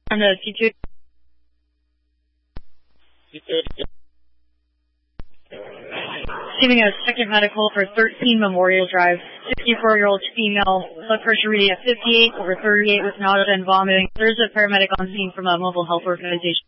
On the T2. Receiving a second medical for 13 Memorial Drive. 64-year-old female, blood pressure reading at 58/38 with nausea and vomiting. There's a paramedic on scene from a mobile health organization.